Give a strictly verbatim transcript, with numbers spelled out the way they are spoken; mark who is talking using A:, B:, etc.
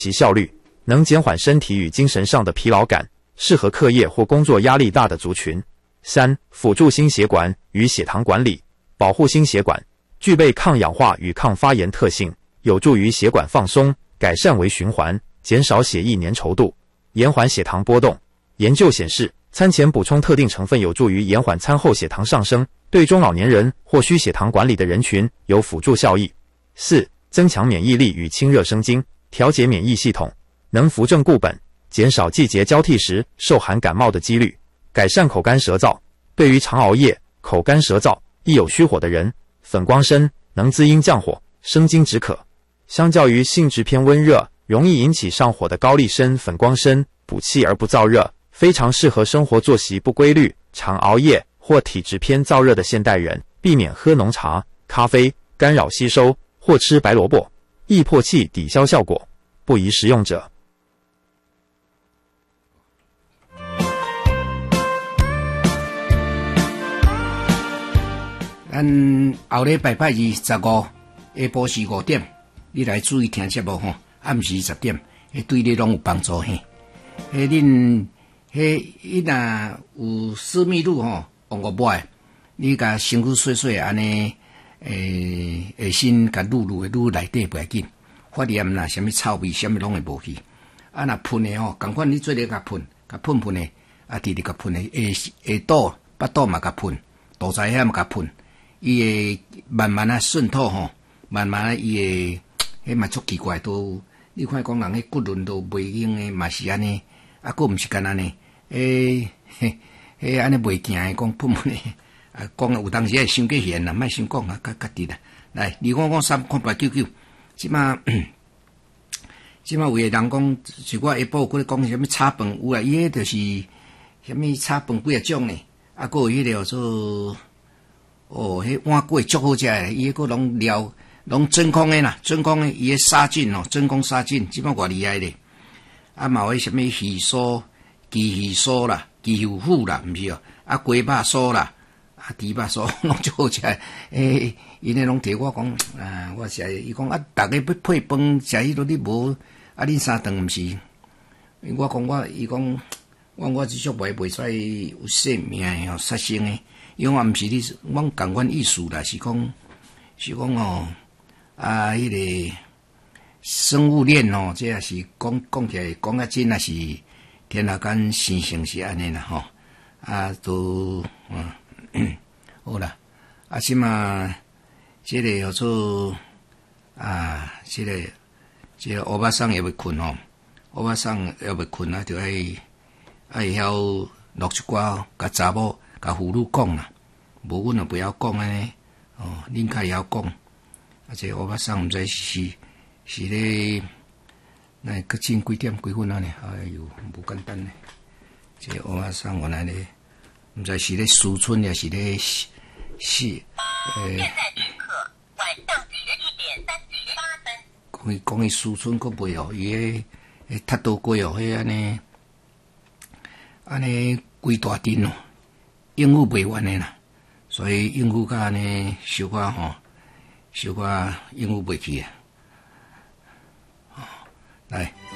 A: 习效率，能减缓身体与精神上的疲劳感，适合课业或工作压力大的族群。三、辅助心血管与血糖管理，保护心血管，具备抗氧化与抗发炎特性，有助于血管放松，改善微循环，减少血液粘稠度，延缓血糖波动。研究显示，餐前补充特定成分有助于延缓餐后血糖上升，对中老年人或需血糖管理的人群有辅助效益。四、增强免疫力与清热生津，调节免疫系统，能扶正固本，减少季节交替时受寒感冒的几率，改善口干舌燥。对于常熬夜、口干舌燥、易有虚火的人，粉光参能滋阴降火、生津止渴。相较于性质偏温热、容易引起上火的高丽参、粉光参，补气而不燥热，非常适合生活作息不规律、常熬夜或体质偏燥热的现代人，避免喝浓茶、咖啡，干扰吸收，或吃白萝卜，易破气抵消效果，不宜食用者。
B: 咱后礼拜拜二十五下晡时五点，你来注意听节目吼，暗时十点，会对你拢有帮助嘿。迄恁迄伊若有私密路吼，往过买，你甲身躯洗洗安尼，诶，下身甲撸撸诶撸内底袂要紧，发炎啦，啥物臭味，啥物拢会无去。啊，若喷诶吼，共款你做咧甲喷，甲喷喷诶，啊，直直甲喷诶，下下肚、巴肚嘛甲喷，肚脐遐嘛甲喷。伊会慢慢啊渗透吼，慢慢啊伊会，迄嘛足奇怪，都你看讲人迄骨轮都袂用诶，嘛是安尼，啊，佫毋是干安尼，诶，嘿，迄安尼袂惊诶，讲喷喷诶，啊，讲有当时会伤过险啦，莫伤讲啊，较较直啦。来，二五五三空八九九，即马，即马有诶人讲，是我下晡过讲啥物炒饭有啊，伊迄就是啥物炒饭几啊种呢？啊，佫有迄个做。哦，迄碗粿足好食诶，伊迄个拢料拢真空诶啦，真空诶，伊诶杀菌哦，真空杀菌，即摆偌厉害咧。啊，嘛有迄什物鱼酥、鸡鱼酥啦、鸡油腐啦，毋是哦，啊鸡肉酥啦，啊猪肉酥拢足好食诶。诶，因诶拢摕我讲，啊，我食伊讲啊，逐个要配饭食迄落你无，啊恁三顿毋是？我讲我，伊讲我我即种袂袂使有性命诶吼，杀生诶。因为我毋是你，阮共阮意思啦，是讲是讲哦，啊，迄、那个生物链哦，这也是讲讲起来讲啊真也是天下间生成是安尼啦吼，啊都嗯好啦，啊即嘛，这个叫做啊，这个这个乌巴桑也袂困吼，乌巴桑也袂困啊，就爱爱晓录一寡甲查某。甲妇女讲啦，无阮就不要讲安尼，哦，恁较会晓讲，啊，这我捌送毋知是是咧，那个进几点几分啊呢？哎哟，无简单呢。这我捌送我来咧，毋知是咧思春也是咧是是诶。现在时刻晚上十一点三十八分。讲伊讲伊思春佫袂哦，伊迄迄踢倒过哦，迄安尼安尼规大阵哦。应付袂完诶啦，所以应付甲安尼小可吼，小可应付袂去啊。来。